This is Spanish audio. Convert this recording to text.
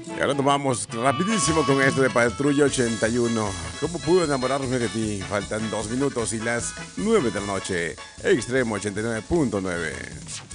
Y ahora nos vamos rapidísimo con esto de Patrulla 81. ¿Cómo pude enamorarme de ti? Faltan 2 minutos y las 9 de la noche. Extremo 89.9.